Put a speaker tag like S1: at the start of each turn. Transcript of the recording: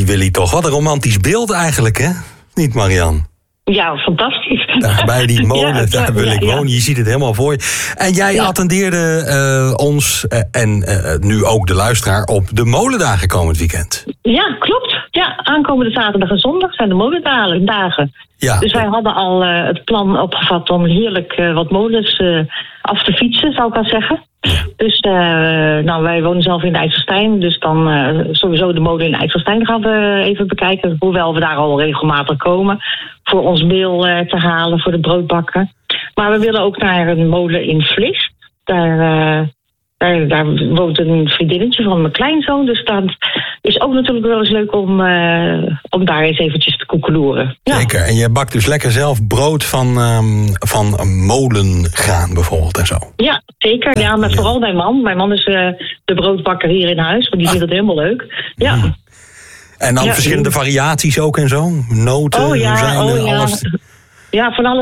S1: die Willy toch. Wat een romantisch beeld eigenlijk, hè? Niet, Marianne?
S2: Ja, fantastisch.
S1: Daar, bij die molen, daar wil ik wonen. Je ziet het helemaal voor je. En jij attendeerde ons en nu ook de luisteraar op de molendagen komend weekend.
S2: Ja, klopt. Ja, aankomende zaterdag en zondag zijn de molendagen. Ja. Dus wij hadden al het plan opgevat om heerlijk wat molens af te fietsen, zou ik wel zeggen. Ja. Dus wij wonen zelf in IJsselstein, dus dan sowieso de molen in IJsselstein gaan we even bekijken. Hoewel we daar al regelmatig komen voor ons meel te halen voor de broodbakken. Maar we willen ook naar een molen in Vlist. Daar woont een vriendinnetje van mijn kleinzoon. Dus dat is ook natuurlijk wel eens leuk om daar eens eventjes te koekeloeren. Ja.
S1: Zeker. En je bakt dus lekker zelf brood van molengraan bijvoorbeeld en zo.
S2: Ja, zeker. Ja, maar vooral mijn man. Mijn man is de broodbakker hier in huis. Want die vindt het helemaal leuk. Ja.
S1: En dan verschillende variaties ook en zo? Noten, rozijnen, alles?
S2: Ja, van alles.